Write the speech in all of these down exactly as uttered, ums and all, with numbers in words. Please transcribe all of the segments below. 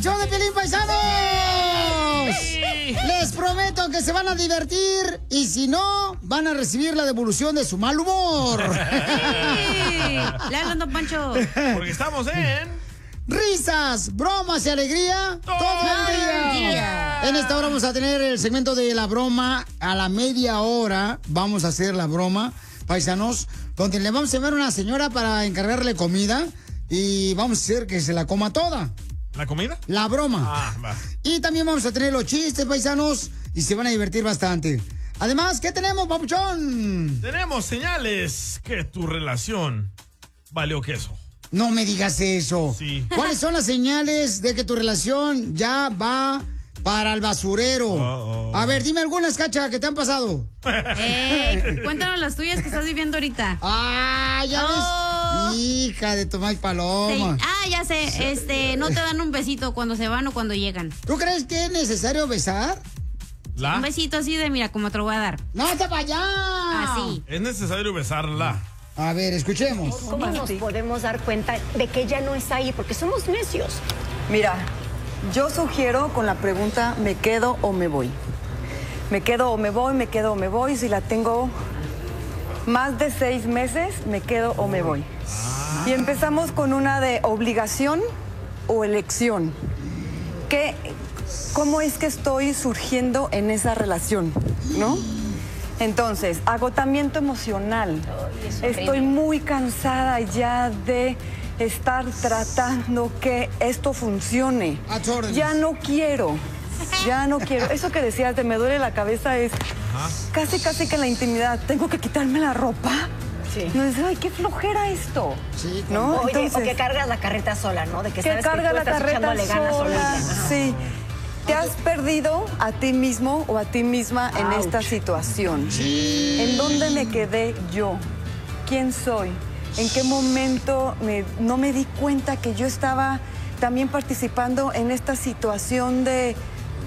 show de Piolín, paisanos. Les prometo que se van a divertir y si no, van a recibir la devolución de su mal humor. Le hablan, don Pancho. Porque estamos en... Risas, bromas y alegría todo, todo el día. día. En esta hora vamos a tener el segmento de la broma. A la media hora vamos a hacer la broma, paisanos, donde le vamos a llevar a una señora para encargarle comida y vamos a hacer que se la coma toda. ¿La comida? La broma. Ah, va. Y también vamos a tener los chistes, paisanos, y se van a divertir bastante. Además, ¿qué tenemos, papuchón? Tenemos señales que tu relación valió queso. No me digas eso. Sí. ¿Cuáles son las señales de que tu relación ya va para el basurero? Oh, oh. A ver, dime algunas, Cacha, que te han pasado. Eh, cuéntanos las tuyas que estás viviendo ahorita. Ah, ya oh. ves. Hija de Tomás Paloma. Sí. Ah, ya sé. Sí. Este, no te dan un besito cuando se van o cuando llegan. ¿Tú crees que es necesario besar? ¿La? Un besito así de, mira, como te lo voy a dar. ¡No te vayas! Así. Es necesario besarla. A ver, escuchemos. ¿Cómo nos podemos dar cuenta de que ella no está ahí? Porque somos necios. Mira, yo sugiero con la pregunta, ¿me quedo o me voy? Me quedo o me voy, me quedo o me voy. Si la tengo más de seis meses, me quedo o me voy. Ah. Y empezamos con una de obligación o elección. ¿Qué, ¿Cómo es que estoy surgiendo en esa relación? ¿No? Entonces, agotamiento emocional. Oh, estoy muy cansada ya de estar tratando que esto funcione. Ya no quiero, ya no quiero. Eso que decías de me duele la cabeza es Ajá. casi, casi que en la intimidad. ¿Tengo que quitarme la ropa? Sí. No dices, ay, qué flojera esto. Sí, ¿no? Oye, entonces, o que cargas la carreta sola, ¿no? De que, que sabes carga que tú la estás carreta echándole ganas sola. Solita. Sí. ¿Te has perdido a ti mismo o a ti misma en Ouch. esta situación? Sí. ¿En dónde me quedé yo? ¿Quién soy? ¿En qué momento me, no me di cuenta que yo estaba también participando en esta situación de...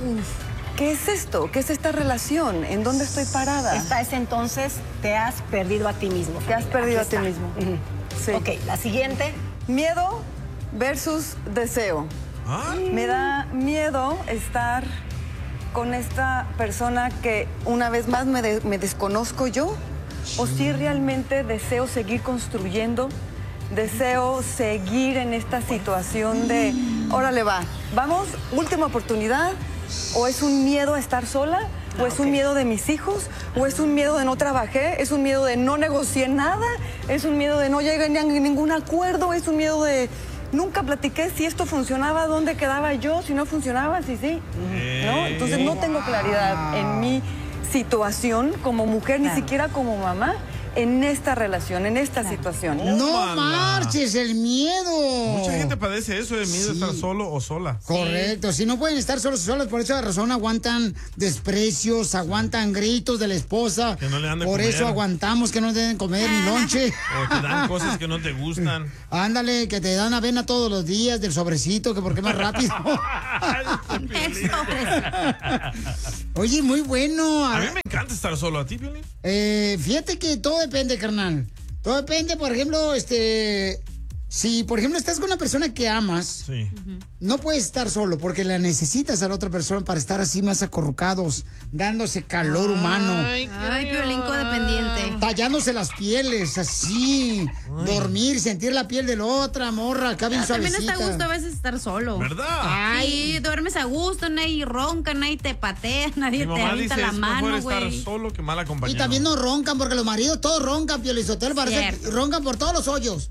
¿Qué es esto? ¿Qué es esta relación? ¿En dónde estoy parada? Esta es entonces, te has perdido a ti mismo. Te has perdido Aquí a ti está. mismo. Uh-huh. Sí. Ok, la siguiente. Miedo versus deseo. ¿Ah? Me da miedo estar con esta persona que una vez más me, de, me desconozco yo. O si realmente deseo seguir construyendo, deseo seguir en esta situación de, órale va, vamos, última oportunidad. O es un miedo a estar sola, o es un miedo de mis hijos, o es un miedo de no trabajé, es un miedo de no negocié nada, es un miedo de no llegué a ningún acuerdo, es un miedo de... Nunca platiqué si esto funcionaba, dónde quedaba yo, si no funcionaba, si sí, ¿no? Entonces no tengo claridad en mi situación como mujer, ni siquiera como mamá, en esta relación, en esta situación. No, no marches, el miedo. Mucha gente padece eso, el miedo sí. de estar solo o sola. Correcto, si no pueden estar solos o solas, por esa razón aguantan desprecios, aguantan gritos de la esposa. Que no le dan de por comer. eso aguantamos que no deben comer ni lonche. O te dan cosas que no te gustan. Ándale, que te dan avena todos los días del sobrecito, que porque más rápido. Oye, muy bueno. A mí me encanta estar solo, ¿a ti, Piolín? Eh, fíjate que todo depende, carnal. Todo depende, por ejemplo, este... Si, por ejemplo, estás con una persona que amas, sí. no puedes estar solo porque la necesitas a la otra persona para estar así más acurrucados, dándose calor Ay, humano. Ay, Piolín codependiente. Tallándose las pieles, así. Ay. Dormir, sentir la piel de la otra morra, acá bien suavecita. También está a gusto a veces estar solo. ¿Verdad? Ay, sí, duermes a gusto, nadie ronca, nadie te patea, nadie Mi te avienta la mano, güey. estar solo que mal acompañado. Y también no roncan porque los maridos todos roncan, Piolizotelo, parece que roncan por todos los hoyos.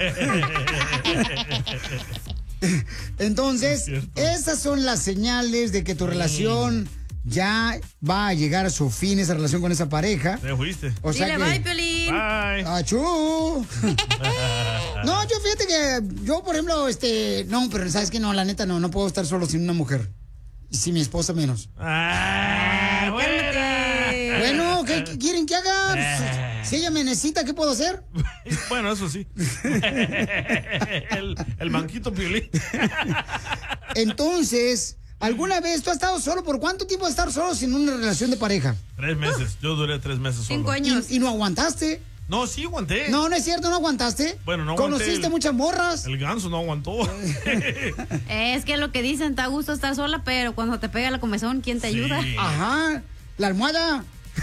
Entonces, esas son las señales de que tu relación ya va a llegar a su fin, esa relación con esa pareja. Te fuiste. O sea Dile que, bye, Piolín. Bye. ¡Achú! No, yo fíjate que yo, por ejemplo, este, no, pero sabes que no, la neta no, no puedo estar solo sin una mujer. Y sin mi esposa menos. Ah, bueno, bueno, ¿qué, qué quieren que haga? Eh. Si ella me necesita, ¿qué puedo hacer? Bueno, eso sí. el, el manquito Piolín. Entonces, ¿alguna vez tú has estado solo? ¿Por cuánto tiempo has estado solo sin una relación de pareja? Tres meses. Yo duré tres meses solo. Cinco años. ¿Y, y no aguantaste? No, sí aguanté. No, no es cierto, ¿no aguantaste? Bueno, no aguanté. ¿Conociste el, muchas morras? El ganso no aguantó. Es que lo que dicen, está a gusto estar sola, pero cuando te pega la comezón, ¿quién te sí. ayuda? Ajá, la almohada.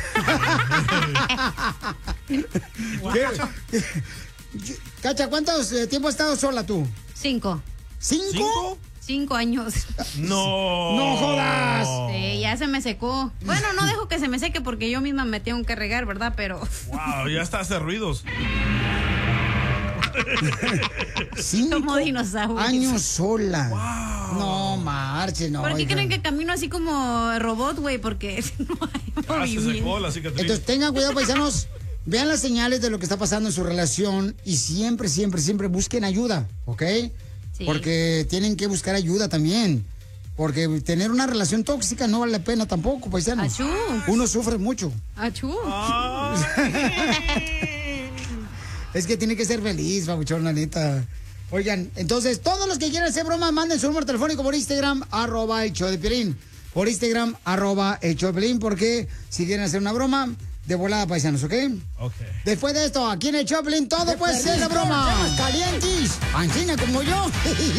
Cacha, ¿cuánto tiempo has estado sola tú? Cinco. ¿Cinco? ¿Cinco? Cinco años. No. No jodas. Sí, ya se me secó. Bueno, no dejo que se me seque porque yo misma me tengo que regar, ¿verdad? Pero... Wow, ya está hace ruidos. Cinco como dinosaurio. años sola. Wow. No marches, no. ¿Por qué oiga. creen que camino así como robot, güey? Porque no hay movimiento. Se secó la cicatriz. Entonces tengan cuidado, paisanos. Vean las señales de lo que está pasando en su relación y siempre, siempre, siempre busquen ayuda, ¿ok? Sí. Porque tienen que buscar ayuda también. Porque tener una relación tóxica no vale la pena tampoco, paisanos. Achú. Uno sufre mucho. Achú. Es que tiene que ser feliz, babuchón, la neta. Oigan, entonces, todos los que quieran hacer bromas, manden su número telefónico por Instagram, arroba el show de Piolín. Por Instagram, arroba el show de Piolín, porque si quieren hacer una broma, de volada, paisanos, ¿ok? Ok. Después de esto, aquí en el show de Piolín, todo puede ser la broma. Calientis, ancina como yo.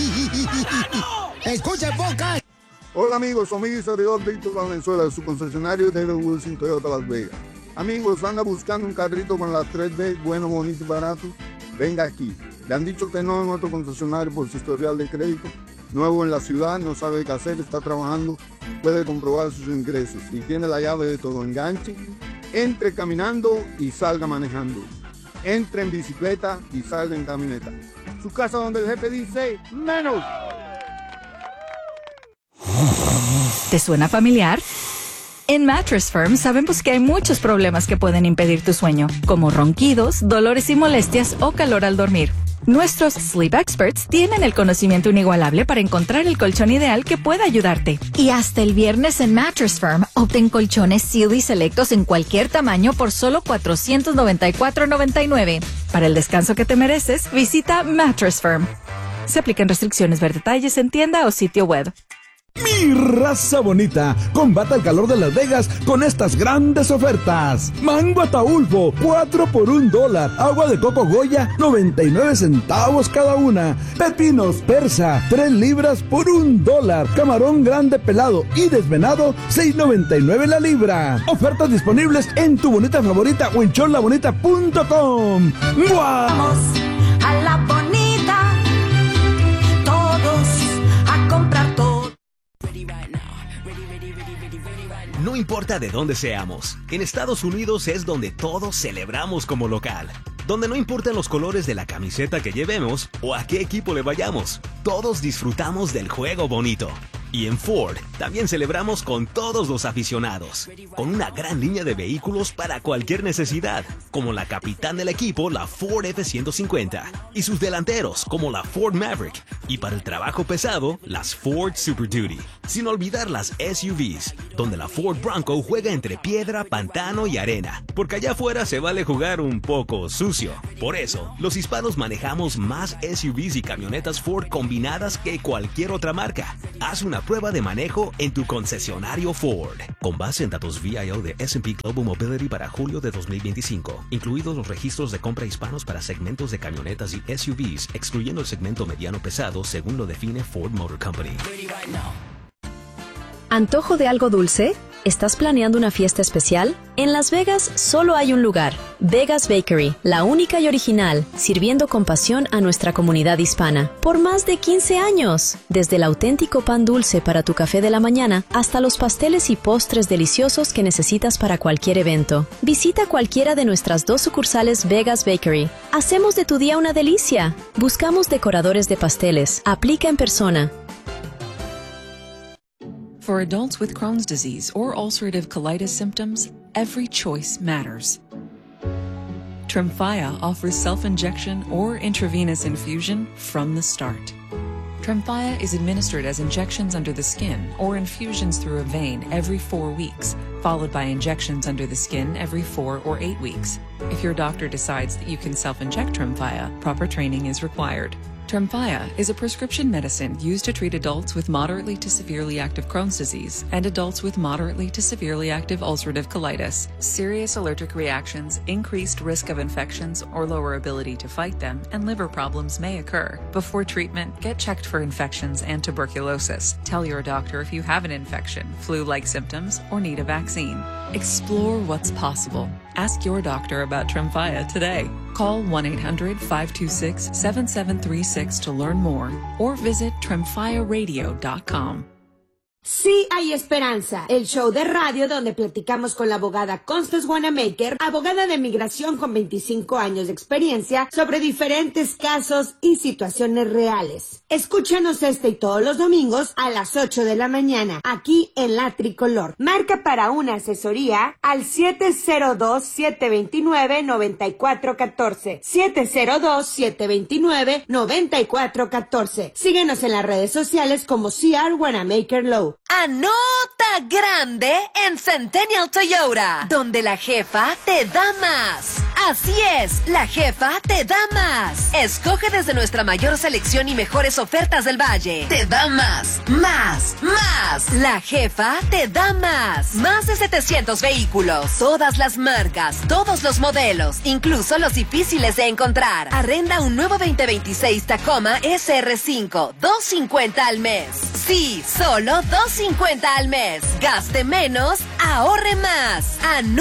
Escucha el podcast. Hola amigos, soy mi servidor Víctor Valenzuela de su concesionario David Wilson Toyota Las Vegas. Amigos, anda buscando un carrito con las tres B, bueno, bonito y barato. Venga aquí. Le han dicho que no en otro concesionario por su historial de crédito. Nuevo en la ciudad, no sabe qué hacer, está trabajando, puede comprobar sus ingresos y tiene la llave de todo. Enganche, entre caminando y salga manejando. Entre en bicicleta y salga en camioneta. Su casa donde el jefe dice menos. ¿Te suena familiar? En Mattress Firm sabemos que hay muchos problemas que pueden impedir tu sueño, como ronquidos, dolores y molestias o calor al dormir. Nuestros Sleep Experts tienen el conocimiento inigualable para encontrar el colchón ideal que pueda ayudarte. Y hasta el viernes en Mattress Firm, obtén colchones Sealy selectos en cualquier tamaño por solo cuatrocientos noventa y cuatro noventa y nueve. Para el descanso que te mereces, visita Mattress Firm. Se aplican restricciones, ver detalles en tienda o sitio web. Mi raza bonita, combata el calor de Las Vegas con estas grandes ofertas. Mango Ataulfo, cuatro por un dólar. Agua de coco Goya, noventa y nueve centavos cada una. Pepinos Persa, tres libras por un dólar. Camarón grande pelado y desvenado, seis noventa y nueve la libra. Ofertas disponibles en tu bonita favorita o en cholabonita punto com. ¡Mua! Vamos a la bonita, todos a comprar todo. No importa de dónde seamos, en Estados Unidos es donde todos celebramos como local. Donde no importan los colores de la camiseta que llevemos o a qué equipo le vayamos, todos disfrutamos del juego bonito. Y en Ford también celebramos con todos los aficionados, con una gran línea de vehículos para cualquier necesidad, como la capitán del equipo, la Ford F ciento cincuenta, y sus delanteros, como la Ford Maverick, y para el trabajo pesado, las Ford Super Duty. Sin olvidar las S U Vs, donde la Ford Bronco juega entre piedra, pantano y arena, porque allá afuera se vale jugar un poco sucio. Por eso, los hispanos manejamos más S U Vs y camionetas Ford combinadas que cualquier otra marca. Haz una prueba de manejo en tu concesionario Ford. Con base en datos V I O de S and P Global Mobility para julio de dos mil veinticinco, incluidos los registros de compra hispanos para segmentos de camionetas y S U Vs, excluyendo el segmento mediano pesado según lo define Ford Motor Company. ¿Antojo de algo dulce? ¿Estás planeando una fiesta especial? En Las Vegas solo hay un lugar, Vegas Bakery, la única y original, sirviendo con pasión a nuestra comunidad hispana. Por más de quince años, desde el auténtico pan dulce para tu café de la mañana hasta los pasteles y postres deliciosos que necesitas para cualquier evento. Visita cualquiera de nuestras dos sucursales Vegas Bakery. Hacemos de tu día una delicia. Buscamos decoradores de pasteles. Aplica en persona. For adults with Crohn's disease or ulcerative colitis symptoms, every choice matters. Tremfya offers self-injection or intravenous infusion from the start. Tremfya is administered as injections under the skin or infusions through a vein every four weeks, followed by injections under the skin every four or eight weeks. If your doctor decides that you can self-inject Tremfya, proper training is required. Tremfya is a prescription medicine used to treat adults with moderately to severely active Crohn's disease and adults with moderately to severely active ulcerative colitis. Serious allergic reactions, increased risk of infections or lower ability to fight them, and liver problems may occur. Before treatment, get checked for infections and tuberculosis. Tell your doctor if you have an infection, flu-like symptoms, or need a vaccine. Explore what's possible. Ask your doctor about Tremfya today. Call one eight hundred, five two six, seven seven three six to learn more or visit tremfya radio dot com. Sí hay esperanza, el show de radio donde platicamos con la abogada Constance Wanamaker, abogada de migración con veinticinco años de experiencia sobre diferentes casos y situaciones reales. Escúchanos este y todos los domingos a las ocho de la mañana, aquí en La Tricolor. Marca para una asesoría al siete cero dos, siete dos nueve, nueve cuatro uno cuatro, siete cero dos, siete dos nueve, nueve cuatro uno cuatro. Síguenos en las redes sociales como C R Wanamaker Law. Anota grande en Centennial Toyota, donde la jefa te da más. Así es, la jefa te da más. Escoge desde nuestra mayor selección y mejores ofertas del Valle. Te da más, más, más. La jefa te da más. Más de setecientos vehículos, todas las marcas, todos los modelos, incluso los difíciles de encontrar. Arrenda un nuevo veinte veintiséis Tacoma S R cinco, dos cincuenta al mes. Sí, solo dos cincuenta al mes. Gaste menos, ahorre más.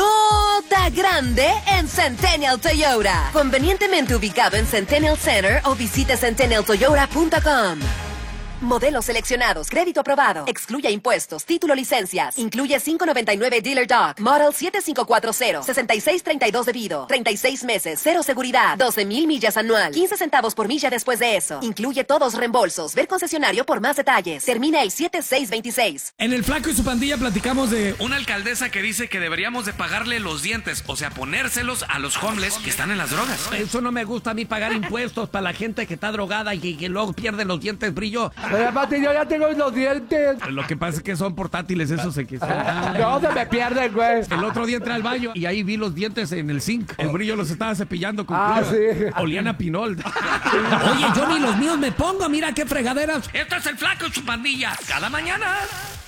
Anota grande en Centennial Toyota. Convenientemente ubicado en Centennial Center o visite centennial toyota punto com. Modelos seleccionados, crédito aprobado, excluye impuestos, título, licencias, incluye cinco noventa y nueve Dealer Doc, Model siete cinco cuatro cero, sesenta y seis treinta y dos debido, treinta y seis meses, cero seguridad, doce mil millas anual, quince centavos por milla después de eso, incluye todos reembolsos, ver concesionario por más detalles, termina el siete seis veintiséis. En El Flaco y su pandilla platicamos de una alcaldesa que dice que deberíamos de pagarle los dientes, o sea, ponérselos a los homeless que están en las drogas. Eso no me gusta a mí, pagar impuestos para la gente que está drogada y que, que luego pierde los dientes brillo. Pero aparte yo ya tengo los dientes. Lo que pasa es que son portátiles, esos se que no se me pierden, güey. El otro día entré al baño y ahí vi los dientes en el zinc. El brillo los estaba cepillando con ah, prueba. Sí. Olían a pinol. Oye, yo ni los míos me pongo, mira qué fregaderas. Esto es El Flaco y su pandilla, cada mañana.